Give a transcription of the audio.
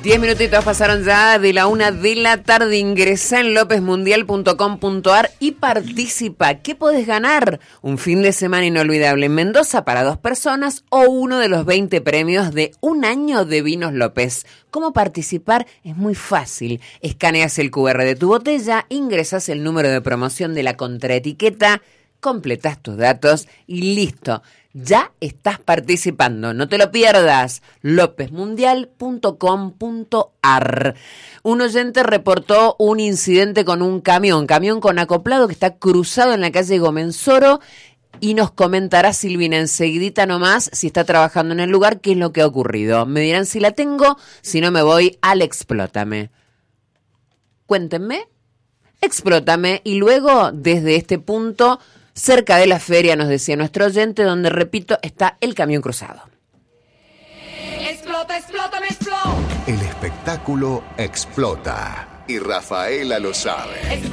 10 minutitos pasaron ya de la 1 de la tarde. Ingresá en lopezmundial.com.ar y participa. ¿Qué podés ganar? Un fin de semana inolvidable en Mendoza para 2 personas o uno de los 20 premios de un año de Vinos López. ¿Cómo participar? Es muy fácil. Escaneas el QR de tu botella, ingresas el número de promoción de la contraetiqueta, completas tus datos y listo. Ya estás participando, no te lo pierdas. lopezmundial.com.ar. Un oyente reportó un incidente con un camión con acoplado que está cruzado en la calle Gomenzoro, y nos comentará Silvina enseguidita nomás, si está trabajando en el lugar, qué es lo que ha ocurrido. Me dirán si la tengo, si no me voy al Explótame. Cuéntenme, Explótame, y luego desde este punto, cerca de la feria, nos decía nuestro oyente, donde, repito, está el camión cruzado. Explota, explota, me explota. El espectáculo explota y Rafaela lo sabe.